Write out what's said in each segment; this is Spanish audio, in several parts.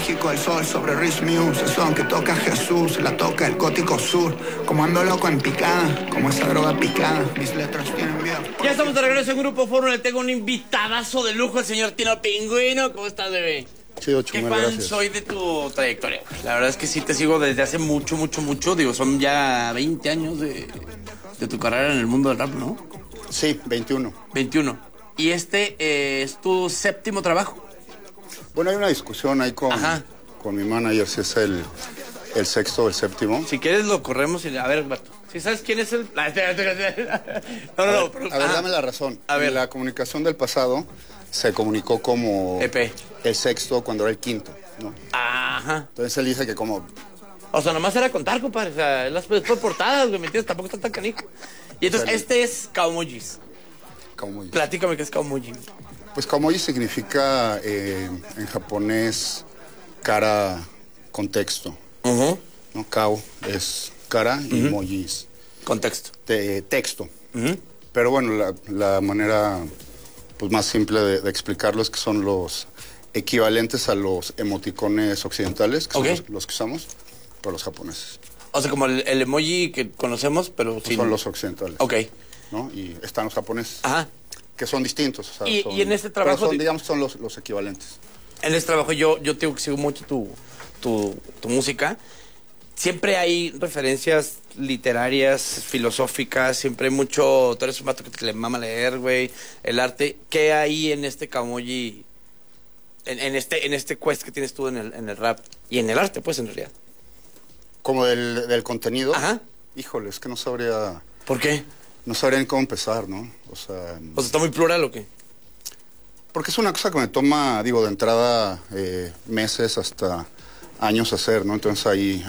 México, el sol sobre Rich Muse. El son que toca Jesús, la toca el gótico sur. Como ando loco en picada, como esa droga picada. Mis letras tienen vida. Ya estamos de regreso en Grupo Fórmula. Tengo un invitadazo de lujo, el señor Tino Pingüino. ¿Cómo estás, bebé? Chido, Qué Chumel, fan gracias. soy de tu trayectoria. La verdad es que sí te sigo desde hace mucho. Digo, son ya 20 años de tu carrera en el mundo del rap, ¿no? Sí, 21. 21. Y es tu séptimo trabajo. Bueno, hay una discusión ahí con mi manager si es el sexto o el séptimo. Si quieres lo corremos y... A ver, Bato, ¿sí sabes quién es el...? No. A ver, dame la razón. A ver. En la comunicación del pasado se comunicó como EP. el sexto cuando era el quinto, ¿no? Ajá. Entonces él dice que como... O sea, nomás era contar, compadre. O sea, las portadas, güey, ¿me entiendes? Tampoco está tan canijo. Y entonces, este es Kaomojis. Kaomoji. Platícame qué es Kaomoji. Pues Kaomoji significa en japonés cara contexto, ¿no? Kao es cara y moji es Contexto. texto. Pero bueno, la manera pues más simple de explicarlo es que son los equivalentes a los emoticones occidentales, que son los que usamos, para los japoneses. O sea, como el emoji que conocemos, pero sin... Son los occidentales. Ok. ¿No? Y están los japoneses. Ajá. Que son distintos. O sea, Y en este trabajo... Pero son, digamos, son los equivalentes. En este trabajo yo te digo que sigo mucho tu música. Siempre hay referencias literarias, filosóficas, siempre hay mucho... Tú eres un vato que te le mama leer, güey, el arte. ¿Qué hay en este Kaomoji, en este quest que tienes tú en el rap y en el arte, pues, en realidad? Como del contenido. Ajá. Híjole, es que no sabría... ¿Por qué? No sabría ni cómo empezar, ¿no? O sea, ¿Está muy plural o qué? porque es una cosa que me toma, digo, de entrada meses hasta años hacer, ¿no? Entonces ahí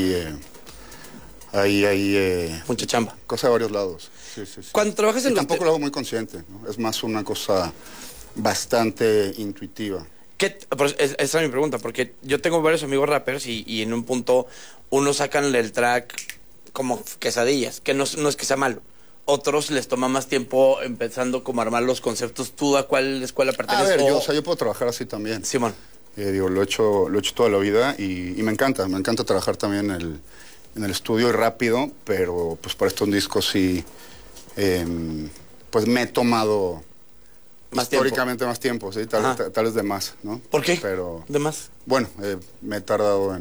Mucha chamba. cosa de varios lados. Sí. Cuando trabajas en Y los... tampoco lo hago muy consciente, ¿no? Es más una cosa bastante intuitiva. Esa es mi pregunta, porque yo tengo varios amigos rappers y en un punto unos sacan el track como quesadillas, que no es que sea malo. Otros les toma más tiempo empezando como a armar los conceptos. ¿Tú a cuál escuela perteneces? A ver, yo puedo trabajar así también. Simón. Digo, lo he hecho toda la vida y me encanta trabajar también en el estudio y rápido, pero pues para estos discos sí, pues me he tomado Más históricamente más tiempo, sí, tal vez de más, ¿no? ¿Por qué? Pero, ¿De más? bueno, me he tardado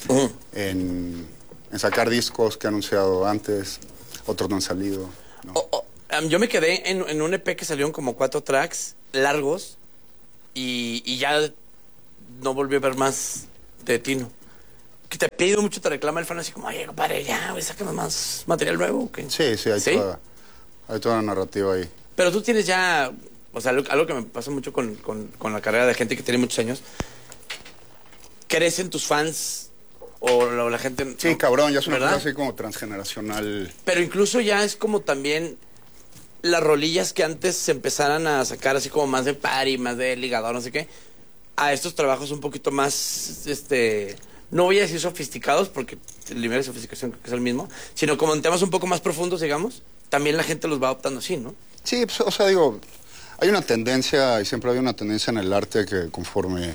en sacar discos que he anunciado antes, otros no han salido, ¿no? Yo me quedé en un EP que salieron como 4 tracks largos y ya no volví a ver más de Tino. Que te pido mucho, te reclama el fan así como, oye, compadre, ya, güey, sácame más material nuevo. ¿Qué? Sí, hay toda una narrativa ahí. Pero tú tienes ya, o sea, algo que me pasa mucho con la carrera de gente que tiene muchos años, ¿crecen tus fans o la gente? Sí, ¿no? cabrón, ya es una ¿verdad? cosa así como transgeneracional. Pero incluso ya es como también las rolillas que antes se empezaran a sacar así como más de party, más de ligador, no sé qué, a estos trabajos un poquito más, no voy a decir sofisticados, porque el nivel de sofisticación creo que es el mismo, sino como en temas un poco más profundos, digamos, también la gente los va adoptando así, ¿no? Sí, pues, o sea, digo, hay una tendencia, y siempre hay una tendencia en el arte que conforme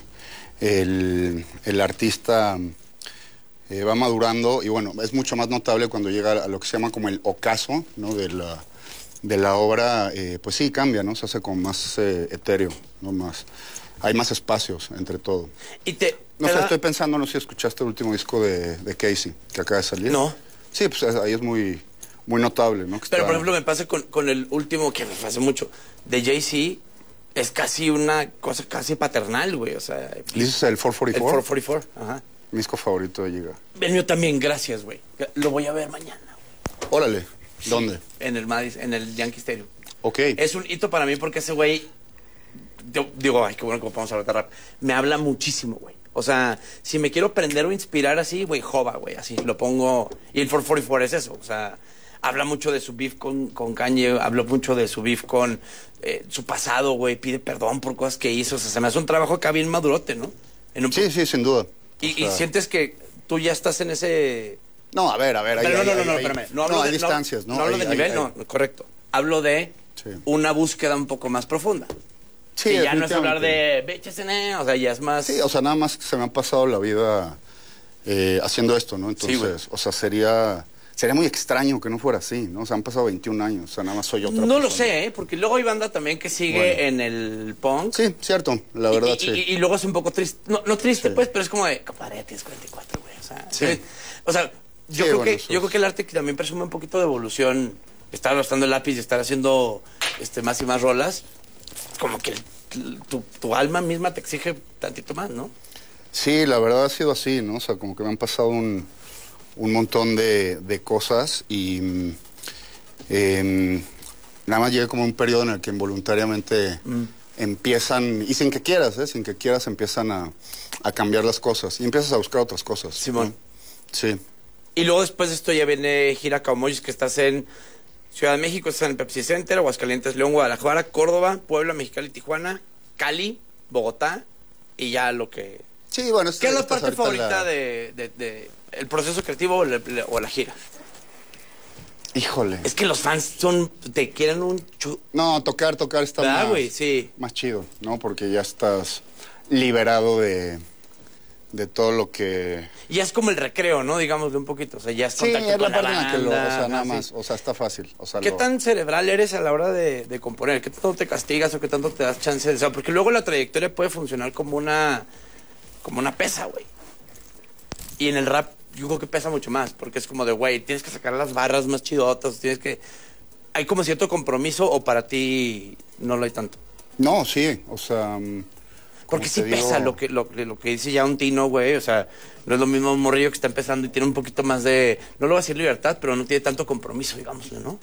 el artista va madurando, y bueno, es mucho más notable cuando llega a lo que se llama como el ocaso, ¿no? De la obra, pues sí, cambia, ¿no? Se hace como más etéreo, ¿no? Hay más espacios entre todo. No sé, estoy pensando, no sé si escuchaste el último disco de Casey, que acaba de salir. No. Sí, pues ahí es muy notable, ¿no? Pero, por ejemplo, me pasa con el último, que me hace mucho, de Jay-Z, es casi una cosa casi paternal, güey, o sea... ¿Dices el 444? El 444, ajá. Mi disco favorito de Giga. El mío también, gracias, güey. Lo voy a ver mañana. Órale, ¿dónde? En el Yankee Stadium. Ok. Es un hito para mí porque ese güey... Digo, ay, qué bueno que podemos hablar de rap. Me habla muchísimo, güey. O sea, si me quiero aprender o inspirar así, güey, Jova, güey, así, lo pongo... Y el 444 es eso, o sea... Habla mucho de su beef con Kanye, habla mucho de su beef con su pasado, güey, pide perdón por cosas que hizo. O sea, se me hace un trabajo acá bien madurote, ¿no? Sí, sin duda. Y sientes que tú ya estás en ese... No, a ver. Pero no, espérame. No hay distancias, ¿no? No hablo de nivel, no, correcto. Hablo de una búsqueda un poco más profunda. Sí, que ya no es hablar definitivamente. de BHSN, o sea, ya es más... Sí, o sea, nada más se me ha pasado la vida haciendo esto, ¿no? Sí, güey. Entonces, o sea, sería muy extraño que no fuera así, ¿no? O sea, han pasado 21 años, o sea, nada más soy otra No lo persona. sé, porque luego hay banda también que sigue Bueno. en el punk. Sí, cierto, la verdad, y, sí. y luego es un poco triste. No triste, Sí. pues, pero es como de, compadre, tienes 44, güey. O sea, Sí. o sea yo, Sí, creo bueno, que, eso yo creo que el arte que también presume un poquito de evolución, estar gastando el lápiz y estar haciendo más y más rolas, como que tu alma misma te exige tantito más, ¿no? Sí, la verdad ha sido así, ¿no? O sea, como que me han pasado un montón de cosas y nada más llegué como a un periodo en el que involuntariamente empiezan, y sin que quieras, sin que quieras, empiezan a cambiar las cosas y empiezas a buscar otras cosas. Simón. ¿no? Sí. Y luego después de esto ya viene gira Caumoyis, que estás en Ciudad de México, estás en el Pepsi Center, Aguascalientes, León, Guadalajara, Córdoba, Puebla, Mexicali, Tijuana, Cali, Bogotá, y ya lo que... Sí, bueno, ¿Qué es la esta parte ahorita favorita de el proceso creativo o la gira? Híjole. Es que los fans te quieren un... No, tocar está ¿Verdad, más, güey? Sí. más chido, ¿no? Porque ya estás liberado de todo lo que... Y ya es como el recreo, ¿no? Digámosle un poquito. O sea, ya es Sí, contacto es la con la parte en la que o banda, sea, nada ajá, más, sí. o sea, está fácil. O sea, ¿Qué tan cerebral eres a la hora de componer? ¿Qué tanto te castigas o qué tanto te das chance? O sea, porque luego la trayectoria puede funcionar como una pesa, güey. Y en el rap yo creo que pesa mucho más, porque es como de, güey, tienes que sacar las barras más chidotas, tienes que... ¿Hay como cierto compromiso o para ti no lo hay tanto? No, sí, o sea... Porque sí como te pesa digo, lo que dice ya un Tino, güey. O sea, no es lo mismo un morrillo que está empezando y tiene un poquito más de... No lo voy a decir libertad, pero no tiene tanto compromiso, digámoslo, ¿no?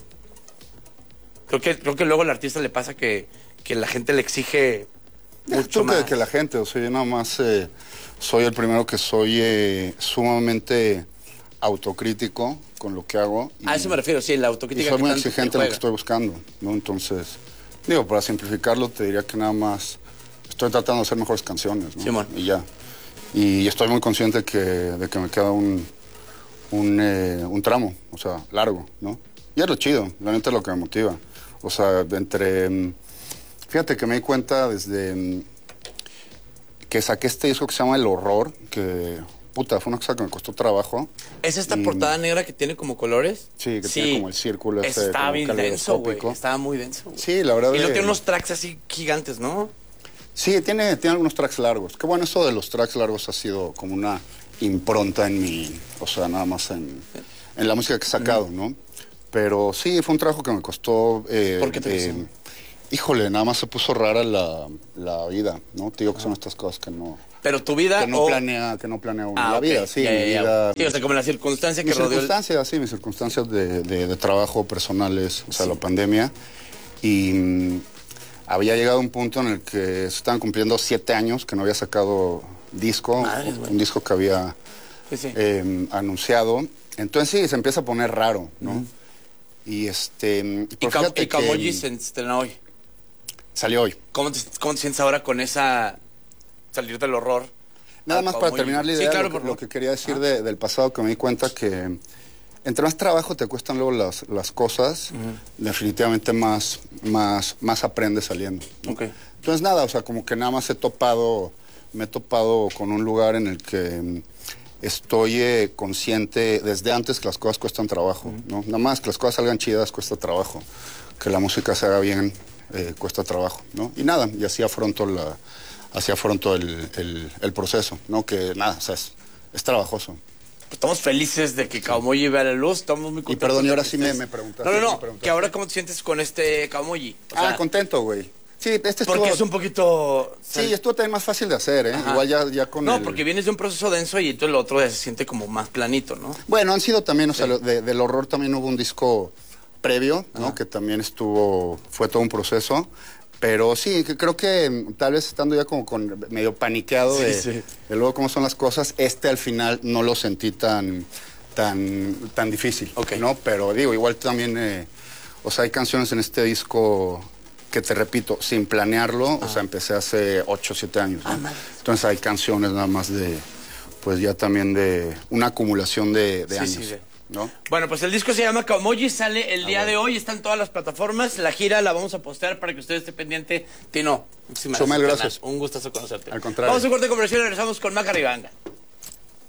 Creo que luego al artista le pasa que la gente le exige mucho creo más. que la gente, o sea, yo nada más soy el primero que soy sumamente autocrítico con lo que hago. A eso me refiero, sí, la Y autocrítica soy que muy tanto te exigente en lo que juega. estoy buscando, ¿no? Entonces, digo, para simplificarlo, te diría que nada más estoy tratando de hacer mejores canciones, ¿no? Simón. Y ya. Y estoy muy consciente de que me queda un tramo, o sea, largo, ¿no? Y es lo chido, la neta es lo que me motiva. O sea, fíjate que me di cuenta desde que saqué este disco que se llama El Horror, que, puta, fue una cosa que me costó trabajo. ¿Es esta portada negra que tiene como colores? Sí, que tiene como el círculo ese Estaba como bien denso, güey. caleidoscópico. Estaba muy denso, güey. Sí, la verdad. Y luego tiene unos tracks así gigantes, ¿no? Sí, tiene algunos tracks largos. Que bueno, eso de los tracks largos ha sido como una impronta en mi, o sea, nada más en la música que he sacado, ¿no? Pero sí, fue un trabajo que me costó... ¿Por qué te costó? Híjole, nada más se puso rara la vida, ¿no? Te digo que son estas cosas que no... Pero tu vida Que no o... planea uno. La ok. vida, sí, Ya, mi ya, ya. vida... Sí, o sea, como la circunstancia que Mis rodeó circunstancias, sí, mis circunstancias de trabajo personales, o sea, la pandemia. Y había llegado un punto en el que se estaban cumpliendo 7 años que no había sacado disco, Madres, güey. un disco que había Sí, sí. anunciado. Entonces sí, se empieza a poner raro, ¿no? Y pero fíjate Y Caumoyi que se estrena hoy. salió hoy. ¿Cómo te sientes ahora con esa... salir del horror? Nada al más para Caumoyi? terminar la Sí, idea, claro, lo, por que, lo favor. que quería decir del pasado, que me di cuenta que entre más trabajo te cuestan luego las cosas, definitivamente más aprendes saliendo, ¿no? Ok. Entonces nada, o sea, como que nada más me he topado con un lugar en el que estoy consciente desde antes que las cosas cuestan trabajo, ¿no? Nada más que las cosas salgan chidas cuesta trabajo, que la música se haga bien cuesta trabajo, ¿no? Y nada, y así afronto el proceso, ¿no? Que nada, o sea, es trabajoso. Estamos felices de que Caumoyi vea la luz, estamos muy Y contentos. perdón, y de ahora que sí estés- me preguntaste. No, me preguntaste. que ahora cómo te sientes con este Caumoyi. O sea, Contento, güey. Sí, estuvo... porque es un poquito... Sí, estuvo también más fácil de hacer, ¿eh? Ajá. Igual ya con No, porque vienes de un proceso denso y entonces lo otro ya se siente como más planito, ¿no? Bueno, han sido también, o sea, del horror también hubo un disco previo, ¿no? Ajá. Que también fue todo un proceso. Pero sí, que creo que tal vez estando ya como con medio paniqueado Sí, de sí. luego cómo son las cosas, al final no lo sentí tan difícil, Ok. ¿no? Pero digo, igual también, o sea, hay canciones en este disco que te repito, sin planearlo, o sea, empecé hace 8 o 7 años, ¿no? madre. Entonces hay canciones nada más pues ya también de una acumulación de Sí, años. sí, ¿no? Bueno, pues el disco se llama Kaumoji, sale el día de hoy, está en todas las plataformas. La gira la vamos a postear para que usted esté pendiente. Tino, muchísimas Chumel, gracias. Un gustazo conocerte. Al contrario. Vamos a un corte comercial y regresamos con Maca Ribanga.